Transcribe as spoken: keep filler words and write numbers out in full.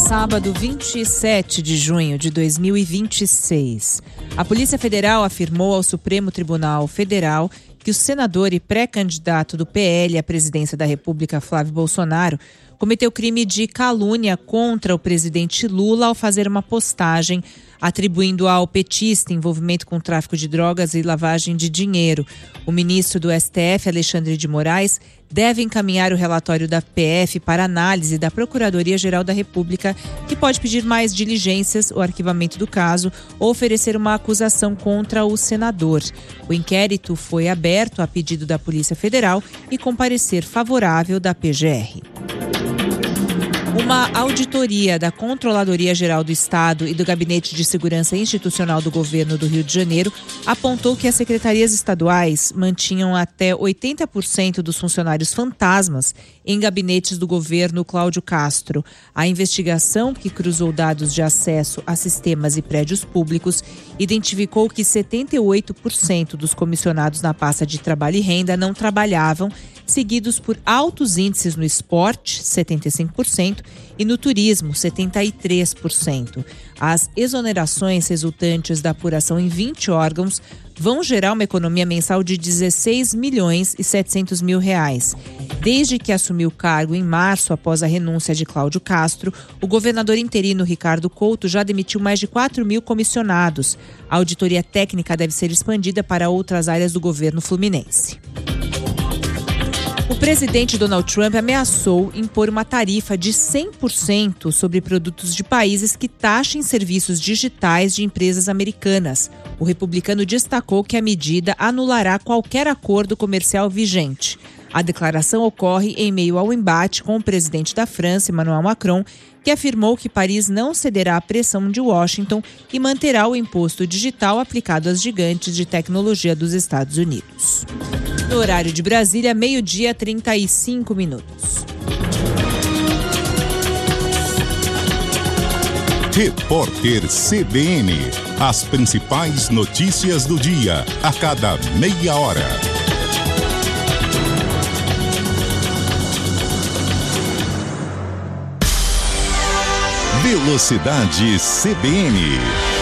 sábado, vinte e sete de junho de dois mil e vinte e seis. A Polícia Federal afirmou ao Supremo Tribunal Federal que o senador e pré-candidato do P L à presidência da República, Flávio Bolsonaro, cometeu crime de calúnia contra o presidente Lula ao fazer uma postagem atribuindo ao petista envolvimento com tráfico de drogas e lavagem de dinheiro. O ministro do S T F, Alexandre de Moraes, deve encaminhar o relatório da P F para análise da Procuradoria-Geral da República, que pode pedir mais diligências, o arquivamento do caso ou oferecer uma acusação contra o senador. O inquérito foi aberto a pedido da Polícia Federal e com parecer favorável da P G R. Uma auditoria da Controladoria Geral do Estado e do Gabinete de Segurança Institucional do Governo do Rio de Janeiro apontou que as secretarias estaduais mantinham até oitenta por cento dos funcionários fantasmas em gabinetes do governo Cláudio Castro. A investigação, que cruzou dados de acesso a sistemas e prédios públicos, identificou que setenta e oito por cento dos comissionados na pasta de trabalho e renda não trabalhavam, seguidos por altos índices no esporte, setenta e cinco por cento, e no turismo, setenta e três por cento. As exonerações resultantes da apuração em vinte órgãos vão gerar uma economia mensal de dezesseis milhões e setecentos mil reais. Desde que assumiu o cargo em março, após a renúncia de Cláudio Castro, o governador interino Ricardo Couto já demitiu mais de quatro mil comissionados. A auditoria técnica deve ser expandida para outras áreas do governo fluminense. O presidente Donald Trump ameaçou impor uma tarifa de cem por cento sobre produtos de países que taxem serviços digitais de empresas americanas. O republicano destacou que a medida anulará qualquer acordo comercial vigente. A declaração ocorre em meio ao embate com o presidente da França, Emmanuel Macron, que afirmou que Paris não cederá à pressão de Washington e manterá o imposto digital aplicado às gigantes de tecnologia dos Estados Unidos. No horário de Brasília, meio-dia, trinta e cinco minutos. Repórter C B N. As principais notícias do dia, a cada meia hora. Velocidade C B N.